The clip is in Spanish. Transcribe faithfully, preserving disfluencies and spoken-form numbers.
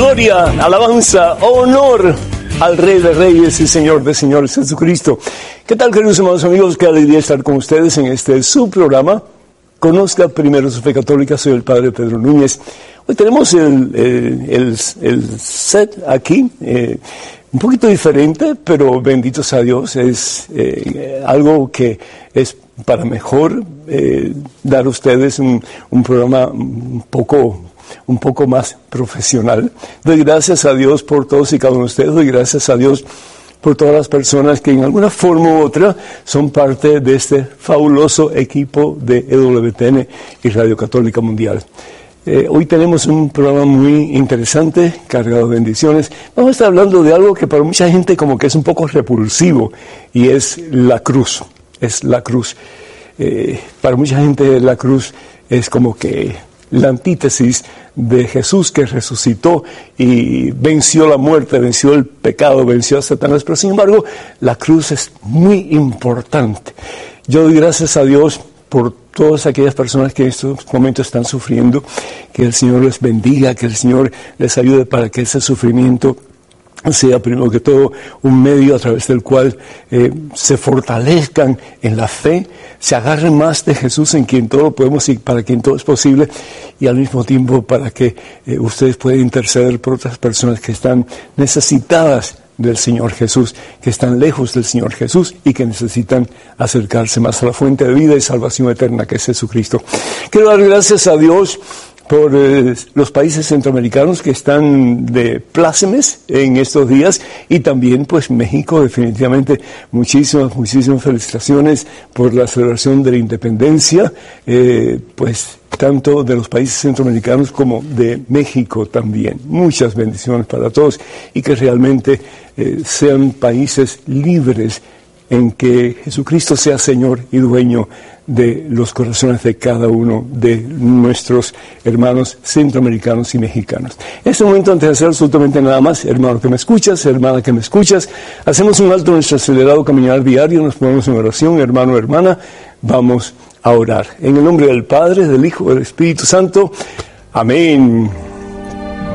Gloria, alabanza, honor al Rey de Reyes y Señor de Señores, Jesucristo. ¿Qué tal, queridos hermanos amigos? Qué alegría estar con ustedes en este su programa. Conozca primero su fe católica. Soy el Padre Pedro Núñez. Hoy tenemos el, el, el, el set aquí, eh, un poquito diferente, pero bendito sea Dios, es eh, algo que es para mejor eh, dar a ustedes un, un programa un poco... un poco más profesional. Doy gracias a Dios por todos y cada uno de ustedes. Doy gracias a Dios por todas las personas que en alguna forma u otra son parte de este fabuloso equipo de E W T N y Radio Católica Mundial. Eh, hoy tenemos un programa muy interesante, cargado de bendiciones. Vamos a estar hablando de algo que para mucha gente como que es un poco repulsivo, y es la cruz. Es la cruz. Eh, para mucha gente la cruz es como que la antítesis de Jesús, que resucitó y venció la muerte, venció el pecado, venció a Satanás. Pero sin embargo, la cruz es muy importante. Yo doy gracias a Dios por todas aquellas personas que en estos momentos están sufriendo, que el Señor les bendiga, que el Señor les ayude para que ese sufrimiento sea primero que todo un medio a través del cual eh, se fortalezcan en la fe, se agarren más de Jesús, en quien todo lo podemos y para quien todo es posible, y al mismo tiempo para que eh, ustedes puedan interceder por otras personas que están necesitadas del Señor Jesús, que están lejos del Señor Jesús y que necesitan acercarse más a la fuente de vida y salvación eterna que es Jesucristo. Quiero dar gracias a Dios por eh, los países centroamericanos que están de plácemes en estos días, y también pues México. Definitivamente muchísimas, muchísimas felicitaciones por la celebración de la independencia, eh, pues tanto de los países centroamericanos como de México también. Muchas bendiciones para todos, y que realmente eh, sean países libres en que Jesucristo sea Señor y dueño de los corazones de cada uno de nuestros hermanos centroamericanos y mexicanos. En este momento, antes de hacer absolutamente nada más, hermano que me escuchas, hermana que me escuchas, hacemos un alto en nuestro acelerado caminar diario, nos ponemos en oración, hermano, hermana, vamos a orar. En el nombre del Padre, del Hijo, del Espíritu Santo. Amén.